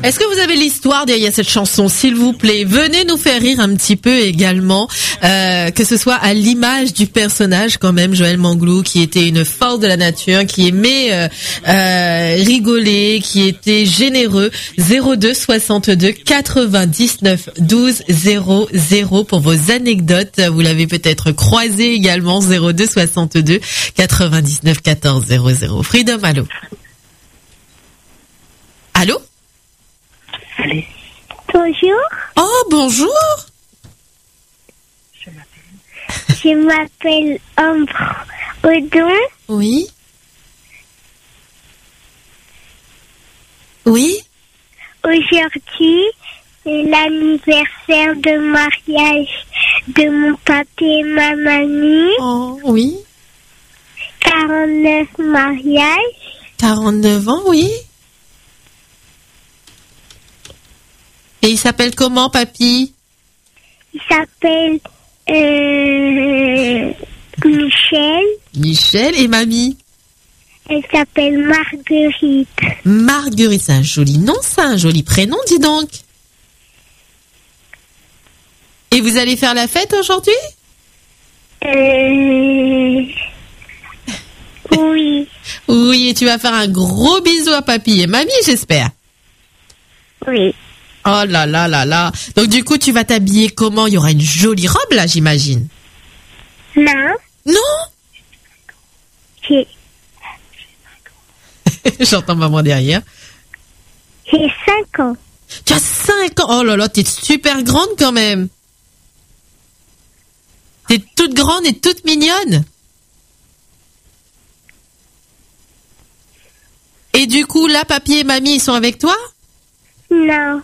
Est-ce que vous avez l'histoire derrière cette chanson, s'il vous plaît? Venez nous faire rire un petit peu également, que ce soit à l'image du personnage quand même, Joël Manglou, qui était une force de la nature, qui aimait rigoler, qui était généreux. 02 62 99 12 00 pour vos anecdotes. Vous l'avez peut-être croisé également. 02 62 99 14 00. Freedom, allô? Allô? Allez. Bonjour. Oh, bonjour. Je m'appelle Ambre Odon. Oui. Oui. Aujourd'hui, c'est l'anniversaire de mariage de mon papa et ma mamie. Oh, oui. 49 mariages. 49 ans, oui. Et il s'appelle comment, papy? Il s'appelle Michel. Michel. Et mamie? Elle s'appelle Marguerite. Marguerite, c'est un joli nom, ça, un joli prénom, dis donc. Et vous allez faire la fête aujourd'hui? Oui. Oui, et tu vas faire un gros bisou à papy et mamie, j'espère. Oui. Oh là là là là. Donc du coup, tu vas t'habiller comment? Il y aura une jolie robe là, j'imagine. Non. Non? J'ai J'entends maman derrière. 5 ans. Tu as 5 ans. Oh là là, t'es super grande quand même. T'es toute grande et toute mignonne. Et du coup, là, papy et mamie, ils sont avec toi? Non.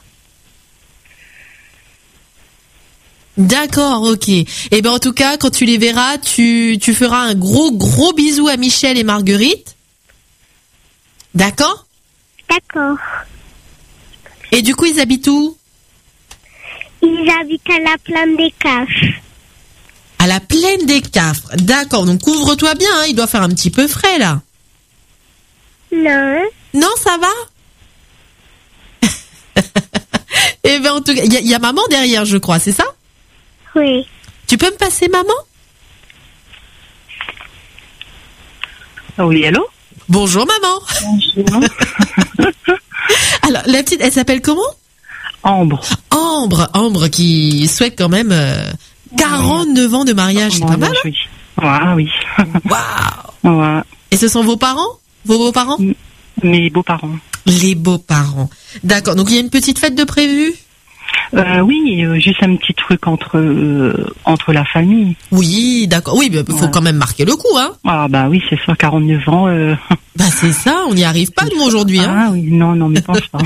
D'accord, ok. Et ben en tout cas, quand tu les verras, tu feras un gros bisou à Michel et Marguerite. D'accord? D'accord. Et du coup, ils habitent où? Ils habitent à la plaine des Cafres. À la plaine des Cafres. D'accord, donc couvre-toi bien, hein, il doit faire un petit peu frais là. Non. Non, ça va? Et ben en tout cas, il y a maman derrière, je crois, c'est ça? Oui. Tu peux me passer maman? Oui, allô? Bonjour maman. Bonjour. Alors, la petite, elle s'appelle comment? Ambre. Ambre qui souhaite quand même 49 ans de mariage, c'est pas mal, hein? Oui. Ah oui. Waouh. Ouais. Et ce sont vos parents? Vos beaux-parents? Mes beaux-parents. Les beaux-parents. D'accord, donc il y a une petite fête de prévue? Oui, juste un petit truc entre la famille. Oui, d'accord. Oui, mais faut quand même marquer le coup, hein. Ah bah oui, c'est ça, 49 ans. Bah c'est ça, on n'y arrive pas nous aujourd'hui, hein. Ah oui, non, mais pense pas.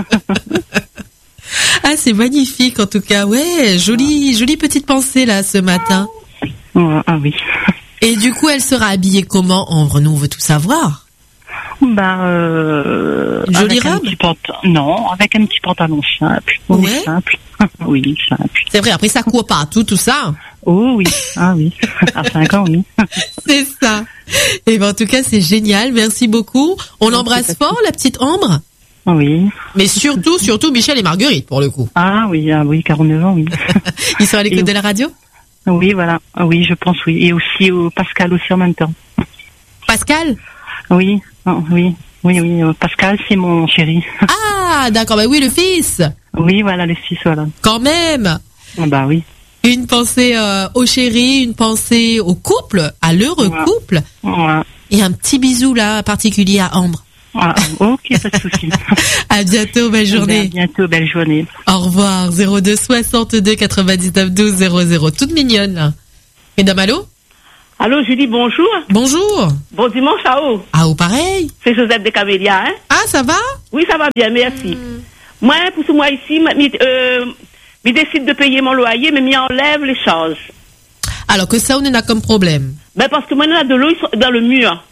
Ah, c'est magnifique en tout cas. Ouais, jolie petite pensée là ce matin. Ah oui. Et du coup, elle sera habillée comment, Ambre? Nous, on veut tout savoir. Bah, une jolie avec robe? Non, avec un petit pantalon simple. Oui, Ouais. simple. Oui, simple. C'est vrai, après ça court partout, tout ça. Oh oui, ah oui. À 5 ans, oui. C'est ça. Et ben en tout cas, c'est génial. Merci beaucoup. On l'embrasse fort, la petite Ambre. Oui. Mais surtout Michel et Marguerite, pour le coup. Ah oui, 49 ans, oui. Ils sont à l'écoute de la radio? Oui, voilà. Oui, je pense, oui. Et aussi Pascal aussi en même temps. Pascal? Oui, oui. Pascal, c'est mon chéri. Ah, d'accord. Bah oui, le fils. Oui, voilà, le fils, voilà. Quand même. Bah oui. Une pensée au chéri, une pensée au couple, à l'heureux couple. Ouais. Et un petit bisou là, particulier à Ambre. Ah, ok, pas de souci. À bientôt, belle journée. À bientôt, belle journée. Au revoir. 02 62 99 12 00. Toute mignonne là. Mesdames, allô? Allô, Julie, bonjour. Bonjour. Bon dimanche à vous. Ah, ou pareil. C'est Josette de Camélia, hein? Ah, ça va? Oui, ça va bien, merci. Moi, pour ce mois ici, je décide de payer mon loyer, mais je enlève les charges. Alors que ça, on en a comme problème. Ben, parce que maintenant, de l'eau dans le mur.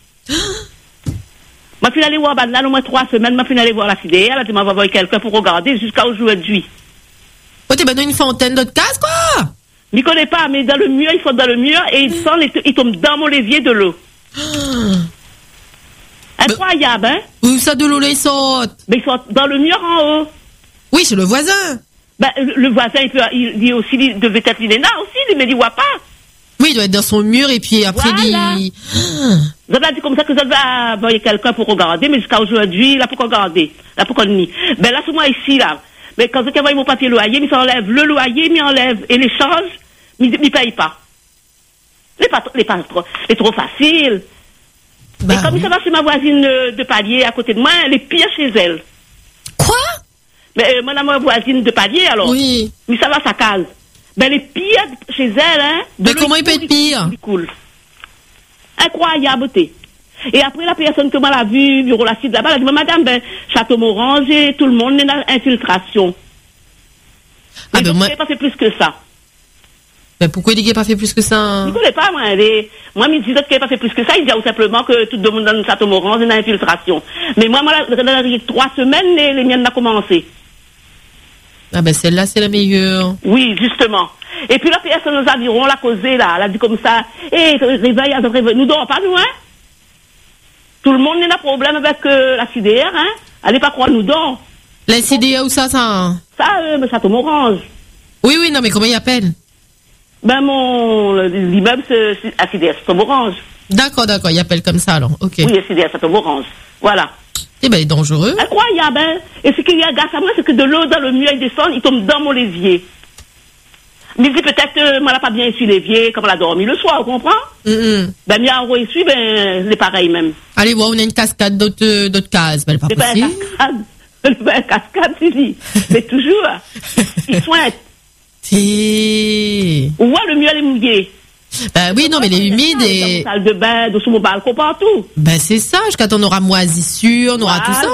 Je suis allé voir là, au moins 3 semaines, je suis allé voir la CDR, elle m'a envoyé quelqu'un pour regarder jusqu'à aujourd'hui. Oh, t'es maintenant une fontaine de casse, quoi? Je ne connais pas, mais dans le mur, ils sont dans le mur et ils tombent dans mon évier de l'eau. Incroyable, hein? Où ça de l'eau, les saute? Mais ils sont dans le mur en haut. Oui, c'est le voisin. Ben, le voisin, il aussi, il devait être l'INENA aussi, mais il voit pas. Oui, il doit être dans son mur et puis après, Voilà. Je vais dire comme ça que je vais envoyer quelqu'un pour regarder, mais jusqu'à aujourd'hui, là, pour regarder. Là, pour qu'on nie. Ben, là, c'est moi ici, là. Mais quand je envoie mon papier loyer, il s'enlève le loyer, il enlève. Et l'échange, il ne paye pas. C'est trop facile. Bah, et comme ça va chez ma voisine de palier à côté de moi, elle est pire chez elle. Quoi? Mais moi, ma voisine de palier, alors. Oui. Mais ça va, ça case. Ben, elle est pire chez elle, hein. Mais comment il peut être pire? Cool. Incroyable, t'es. Et après, la personne que moi l'a vue, bureau la site là-bas, elle a dit, madame, ben, Château-Morange, tout le monde est dans l'infiltration. Ah, ben, moi. Je n'ai pas fait plus que ça. Ben, pourquoi il n'a pas fait plus que ça? Je ne connais pas, moi. Moi, il me dit qu'il n'a pas fait plus que ça. Il dit simplement que tout le monde dans le Château-Morange est dans l'infiltration. Mais moi, dans les 3 semaines, les miennes ont commencé. Ah, ben, celle-là, c'est la meilleure. Oui, justement. Et puis la personne nous environs, l'a causé, là. Elle a dit comme ça, réveille, nous dors pas, nous, hein. Tout le monde a un problème avec la CDR, hein. Allez pas croire, nous dort. La CDR, où ça? Ça, Château-Morange. Oui, non, mais comment il appelle? Ben, l'immeuble, c'est la CDR Château-Morange. D'accord, il appelle comme ça, alors. Ok. Oui, la CDR Château-Morange. Voilà. Eh ben, il est dangereux. Incroyable, hein. Et ce qu'il y a, grâce à moi, c'est que de l'eau dans le mur, il descend, il tombe dans mon l'évier. Mais il dit peut-être, moi, elle n'a pas bien essuie l'évier, comme elle a dormi le soir, vous comprenez? Ben, il y a un essuie, ben, c'est pareil même. Allez, voir, on a une cascade d'autres cases. Ben, pas possible. C'est pas une cascade, tu dis. Mais toujours, il soigne. Ouais, le mur, elle est mouillé. Ben oui, non, mais les humides et... Dans la salle de bain, sous mon balcon, partout. Ben c'est ça, jusqu'à temps on aura moisissure, on aura tout ça.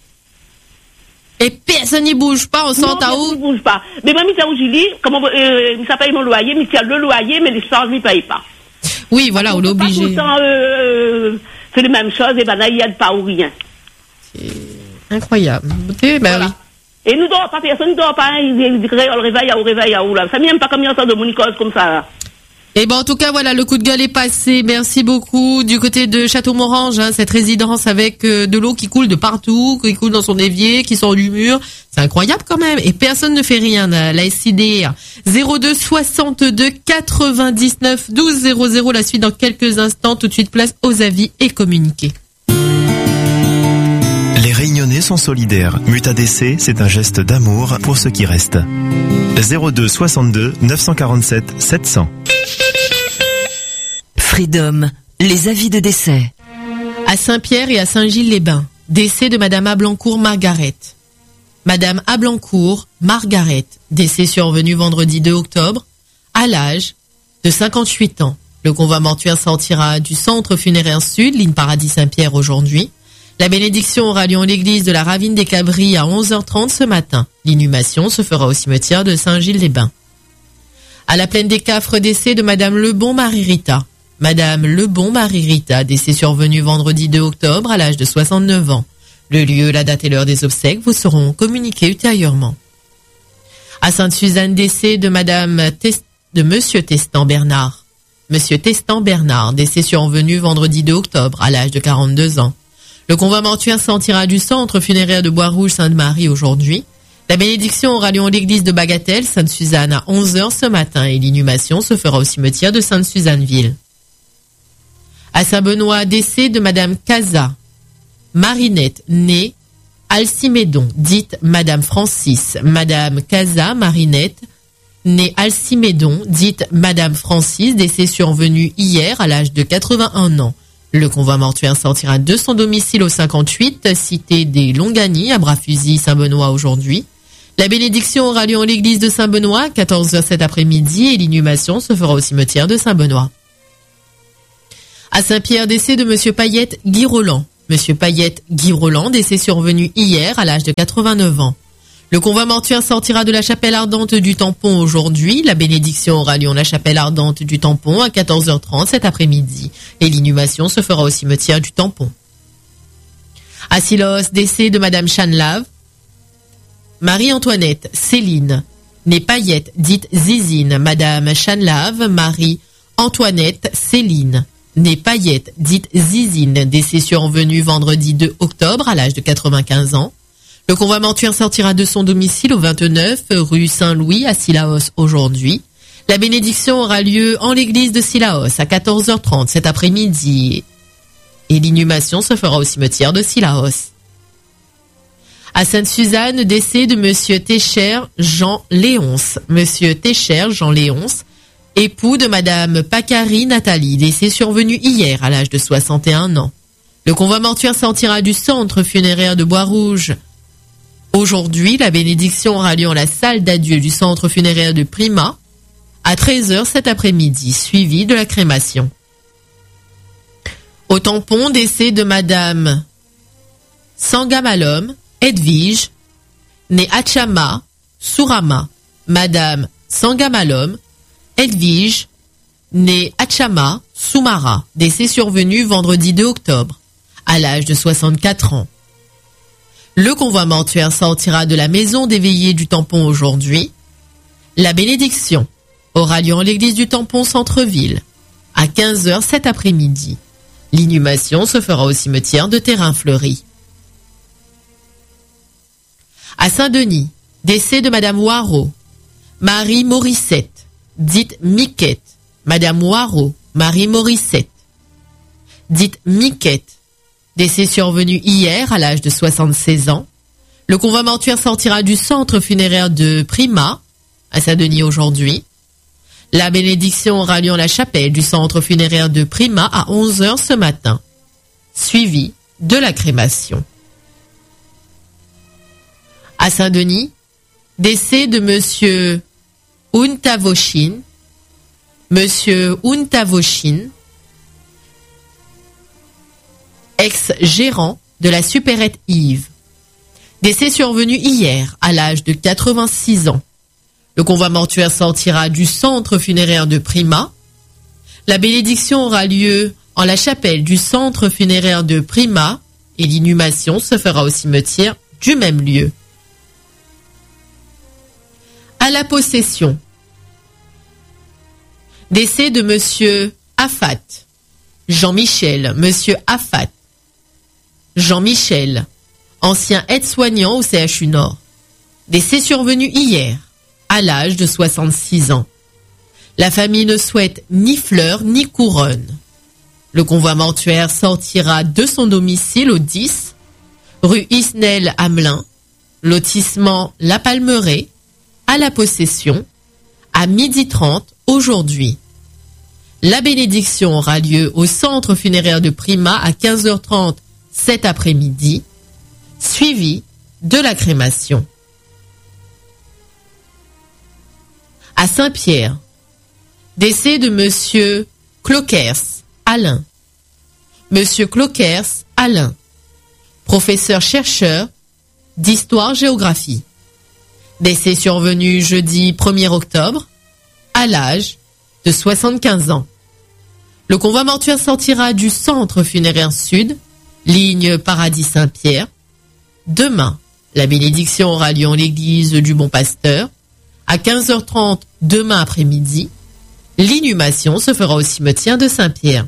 Et personne n'y bouge pas, on sent à où? Non, ne bouge pas. Mais moi, où Julie, comment, ça paye mon loyer, mais il y a le loyer, mais les charges, il ne paye pas. Oui, voilà, on est obligé. Tout le temps, c'est les mêmes choses, et ben là, il n'y a pas ou rien. C'est incroyable. Ben voilà. Oui. Et nous dort pas, personne ne dort pas, hein. Il réveille à où, là. Ça m'aime pas comme il y a de monicose comme ça, là. Et ben en tout cas voilà, le coup de gueule est passé. Merci beaucoup du côté de Château-Morange, hein, cette résidence avec de l'eau qui coule de partout, qui coule dans son évier, qui sort du mur. C'est incroyable quand même. Et personne ne fait rien. La SIDR 02 62 99 12 00. La suite dans quelques instants. Tout de suite place aux avis et communiqués. Les Réunionnais sont solidaires. Mutadc, c'est un geste d'amour pour ceux qui restent. 02 62 947 700. Freedom, les avis de décès. À Saint-Pierre et à Saint-Gilles-les-Bains, décès de Madame Ablancourt Margaret. Madame Ablancourt Margaret, décès survenu vendredi 2 octobre, à l'âge de 58 ans. Le convoi mortuaire sortira du centre funéraire sud, ligne Paradis Saint-Pierre aujourd'hui. La bénédiction aura lieu en l'église de la Ravine des Cabris à 11h30 ce matin. L'inhumation se fera au cimetière de Saint-Gilles-les-Bains. À la plaine des Cafres, décès de Madame Lebon Marie-Rita. Madame Lebon Marie-Rita, décès survenu vendredi 2 octobre à l'âge de 69 ans. Le lieu, la date et l'heure des obsèques vous seront communiqués ultérieurement. À Sainte-Suzanne, décès de Monsieur Testan Bernard. Monsieur Testan Bernard, décès survenu vendredi 2 octobre à l'âge de 42 ans. Le convoi mortuaire sortira du centre funéraire de Bois-Rouge-Sainte-Marie aujourd'hui. La bénédiction aura lieu en l'église de Bagatelle, Sainte-Suzanne à 11h ce matin et l'inhumation se fera au cimetière de Sainte-Suzanne-Ville. À Saint-Benoît, décès de Madame Casa Marinette, née Alcimédon, dite Madame Francis. Madame Casa Marinette, née Alcimédon, dite Madame Francis, décès survenu hier à l'âge de 81 ans. Le convoi mortuaire sortira de son domicile au 58, cité des Longanies, à Bras-Fusil, Saint-Benoît aujourd'hui. La bénédiction aura lieu en l'église de Saint-Benoît, 14h cet après-midi, et l'inhumation se fera au cimetière de Saint-Benoît. À Saint-Pierre, décès de Monsieur Payette Guy Roland. Monsieur Payette Guy Roland, décès survenu hier à l'âge de 89 ans. Le convoi mortuaire sortira de la chapelle ardente du Tampon aujourd'hui. La bénédiction aura lieu en la chapelle ardente du Tampon à 14h30 cet après-midi. Et l'inhumation se fera au cimetière du Tampon. À Silos, décès de Madame Chanlave. Marie-Antoinette Céline, née Payette, dite Zizine. Madame Chanlave Marie-Antoinette Céline, née Payette, dite Zizine, décès survenu vendredi 2 octobre à l'âge de 95 ans. Le convoi mortuaire sortira de son domicile au 29 rue Saint-Louis à Cilaos aujourd'hui. La bénédiction aura lieu en l'église de Cilaos à 14h30 cet après-midi. Et l'inhumation se fera au cimetière de Cilaos. À Sainte-Suzanne, décès de Monsieur Técher Jean Léonce. Monsieur Técher Jean Léonce, époux de Madame Pacari Nathalie, décès survenu hier à l'âge de 61 ans. Le convoi mortuaire sortira du centre funéraire de Bois-Rouge. Aujourd'hui, la bénédiction aura lieu en la salle d'adieu du centre funéraire de Prima à 13h cet après-midi, suivi de la crémation. Au tampon, décès de Madame Sangamalom Edwige, née Achama Sourama. Madame Sangamalom Edwige, née Achama Soumara, décès survenu vendredi 2 octobre, à l'âge de 64 ans. Le convoi mortuaire sortira de la maison des veillées du tampon aujourd'hui. La bénédiction aura lieu en l'église du tampon centre-ville à 15h cet après-midi. L'inhumation se fera au cimetière de Terrain-Fleuri. À Saint-Denis, décès de Madame Waro, Marie Morissette, dite Miquette. Madame Waro, Marie Morissette, dite Miquette, décès survenu hier à l'âge de 76 ans. Le convoi mortuaire sortira du centre funéraire de Prima, à Saint-Denis aujourd'hui. La bénédiction aura lieu en la chapelle du centre funéraire de Prima à 11h ce matin, suivi de la crémation. À Saint-Denis, décès de Monsieur Untavoshin, Monsieur Untavoshin, ex-gérant de la supérette Yves. Décès survenu hier à l'âge de 86 ans. Le convoi mortuaire sortira du centre funéraire de Prima. La bénédiction aura lieu en la chapelle du centre funéraire de Prima et l'inhumation se fera au cimetière du même lieu. À la possession. Décès de Monsieur Affat, Jean-Michel, Monsieur Affat, Jean-Michel, ancien aide-soignant au CHU Nord. Décès survenu hier, à l'âge de 66 ans. La famille ne souhaite ni fleurs ni couronne. Le convoi mortuaire sortira de son domicile au 10, rue Isnel Hamelin, lotissement La Palmeraie, à la possession, à 12h30 aujourd'hui. La bénédiction aura lieu au centre funéraire de Prima à 15h30 cet après-midi, suivi de la crémation. À Saint-Pierre, décès de Monsieur Cloquers Alain. Monsieur Cloquers Alain, professeur-chercheur d'histoire-géographie. Décès survenu jeudi 1er octobre, à l'âge de 75 ans. Le convoi mortuaire sortira du centre funéraire sud, ligne Paradis Saint-Pierre. Demain, la bénédiction aura lieu en l'église du Bon Pasteur. À 15h30 demain après-midi, l'inhumation se fera au cimetière de Saint-Pierre.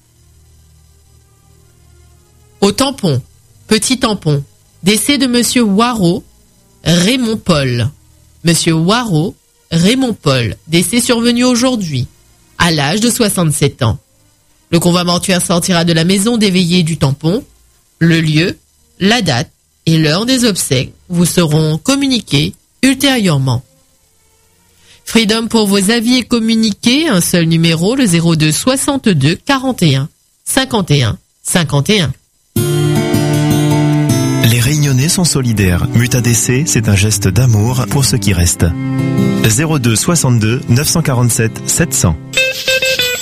Au tampon, petit tampon, décès de Monsieur Waro, Raymond Paul. Monsieur Waro, Raymond Paul, décès survenu aujourd'hui, à l'âge de 67 ans. Le convoi mortuaire sortira de la maison des veillées du tampon. Le lieu, la date et l'heure des obsèques vous seront communiqués ultérieurement. Freedom pour vos avis et communiquer, un seul numéro, le 02 62 41 51 51. Les Réunionnais sont solidaires. Mutadc, c'est un geste d'amour pour ceux qui restent. 02 62 947 700.